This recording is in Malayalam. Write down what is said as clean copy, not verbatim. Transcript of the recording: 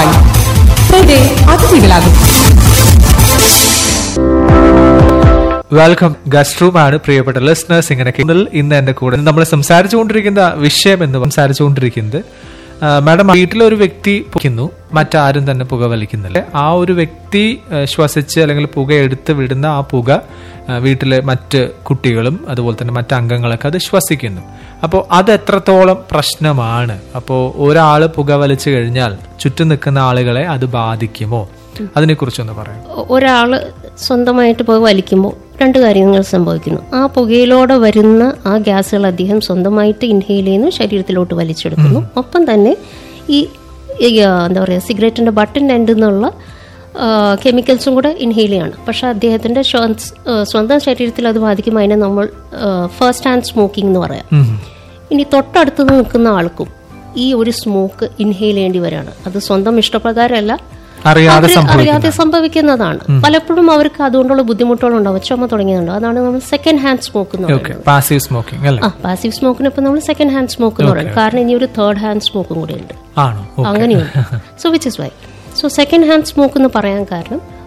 അതിഥികളാകും. വെൽക്കം. ഗസ്റ്റ് റൂം ആണ് പ്രിയപ്പെട്ട ലിസണേഴ്സ്. ഇങ്ങനെ ഇന്ന് എന്റെ കൂടെ നമ്മൾ സംസാരിച്ചുകൊണ്ടിരിക്കുന്ന വിഷയം എന്ന് സംസാരിച്ചുകൊണ്ടിരിക്കുന്നത് മാഡം, വീട്ടിലൊരു വ്യക്തി പുകയ്ക്കുന്നു, മറ്റാരും തന്നെ പുക വലിക്കുന്നില്ല. ആ ഒരു വ്യക്തി ശ്വസിച്ച് അല്ലെങ്കിൽ പുക എടുത്ത് വിടുന്ന ആ പുക വീട്ടിലെ മറ്റ് കുട്ടികളും അതുപോലെ തന്നെ മറ്റ് അംഗങ്ങളൊക്കെ അത് ശ്വസിക്കുന്നു. അപ്പോൾ അത് എത്രത്തോളം പ്രശ്നമാണ്? അപ്പോൾ ഒരാൾ പുക വലിച്ചു കഴിഞ്ഞാൽ ചുറ്റും നിൽക്കുന്ന ആളുകളെ അത് ബാധിക്കുമോ? അതിനെക്കുറിച്ചൊന്ന് പറയാം. ഒരാൾ സ്വന്തമായിട്ട് പുക വലിക്കുമ്പോൾ രണ്ട് കാര്യങ്ങൾ സംഭവിക്കുന്നു. ആ പുകയിലൂടെ വരുന്ന ആ ഗ്യാസുകൾ അദ്ദേഹം സ്വന്തമായിട്ട് ഇൻഹെയിൽ ചെയ്യുന്നു, ശരീരത്തിലോട്ട് വലിച്ചെടുക്കുന്നു. ഒപ്പം തന്നെ ഈ എന്താ പറയുക, സിഗരറ്റിൻ്റെ ബട്ടൺ എൻഡിൽ നിന്നുള്ള കെമിക്കൽസും കൂടെ ഇൻഹെയിൽ ചെയ്യാണ്. പക്ഷെ അദ്ദേഹത്തിൻ്റെ സ്വന്തം ശരീരത്തിൽ അത് ബാധിക്കുമ്പോൾ അതിനെ നമ്മൾ ഫസ്റ്റ് ഹാൻഡ് സ്മോക്കിംഗ് എന്ന് പറയാം. ഇനി തൊട്ടടുത്ത് നിൽക്കുന്ന ആൾക്കും ഈ ഒരു സ്മോക്ക് ഇൻഹെയിൽ ചെയ്യേണ്ടി വരികയാണ്. അത് സ്വന്തം ഇഷ്ടപ്രകാരമല്ല, അറിയാതെ സംഭവിക്കുന്നതാണ്. പലപ്പോഴും അവർക്ക് അതുകൊണ്ടുള്ള ബുദ്ധിമുട്ടുകളുണ്ടാവും, ചുമ തുടങ്ങിയതുണ്ടാവും. അതാണ് നമ്മൾ സെക്കൻഡ് ഹാൻഡ് സ്മോക്ക് എന്ന് പറയുന്നത്. Passive smoking. പാസീവ് സ്മോക്കിന് ഇപ്പൊ നമ്മൾ സെക്കൻഡ് ഹാൻഡ് സ്മോക്ക് എന്ന് പറയുന്നത്. കാരണം ഇനി ഒരു തേർഡ് ഹാൻഡ് സ്മോക്കും കൂടെ ഉണ്ട്, അങ്ങനെയുണ്ട്. So which is why. So second hand smoke എന്ന് പറയാൻ കാരണം